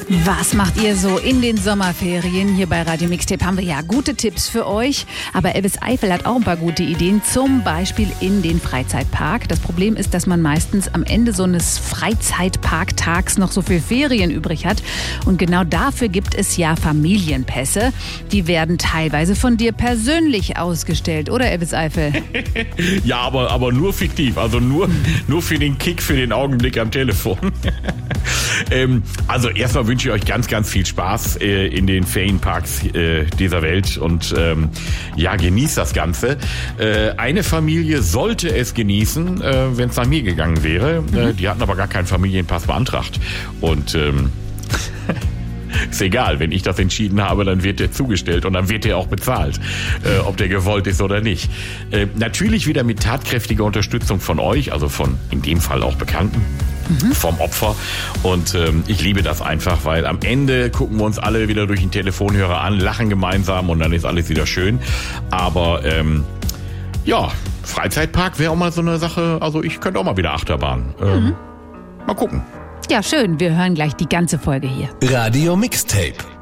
Was macht ihr so in den Sommerferien? Hier bei Radio Mixtape haben wir ja gute Tipps für euch. Aber Elvis Eifel hat auch ein paar gute Ideen, zum Beispiel in den Freizeitpark. Das Problem ist, dass man meistens am Ende so eines Freizeitparktags noch so viel Ferien übrig hat. Und genau dafür gibt es ja Familienpässe. Die werden teilweise von dir persönlich ausgestellt, oder Elvis Eifel? Ja, aber nur fiktiv, also nur für den Kick, für den Augenblick am Telefon. Also erstmal wünsche ich euch ganz, ganz viel Spaß in den Ferienparks dieser Welt und genießt das Ganze. Eine Familie sollte es genießen, wenn es nach mir gegangen wäre. Die hatten aber gar keinen Familienpass beantragt. Und ist egal, wenn ich das entschieden habe, dann wird der zugestellt und dann wird der auch bezahlt, ob der gewollt ist oder nicht. Natürlich wieder mit tatkräftiger Unterstützung von euch, also von in dem Fall auch Bekannten. Vom Opfer und ich liebe das einfach, weil am Ende gucken wir uns alle wieder durch den Telefonhörer an, lachen gemeinsam und dann ist alles wieder schön, aber Freizeitpark wäre auch mal so eine Sache, also ich könnte auch mal wieder Achterbahn. Mal gucken. Ja, schön, wir hören gleich die ganze Folge hier. Radio Mixtape.